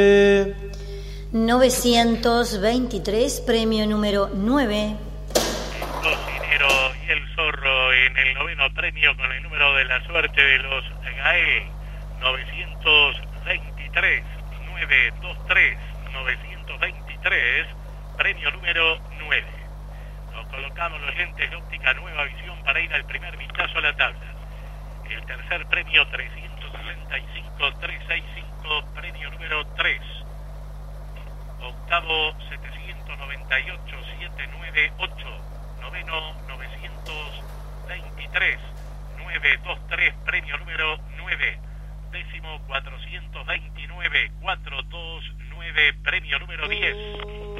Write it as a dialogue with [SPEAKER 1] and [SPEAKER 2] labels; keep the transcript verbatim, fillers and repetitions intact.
[SPEAKER 1] novecientos veintitrés, premio número nueve.
[SPEAKER 2] El cocinero y el zorro en el noveno premio con el número de la suerte de los Gael. novecientos veintitrés, nueve dos tres, novecientos veintitrés, premio número nueve. Nos colocamos los lentes de óptica Nueva Visión para ir al primer vistazo a la tabla. El tercer premio trescientos sesenta y cinco, trescientos sesenta y cinco, premio número tres. Octavo setecientos noventa y ocho, setecientos noventa y ocho. Noveno novecientos veintitrés, novecientos veintitrés, premio número nueve. Décimo cuatrocientos veintinueve, cuatrocientos veintinueve, premio número diez.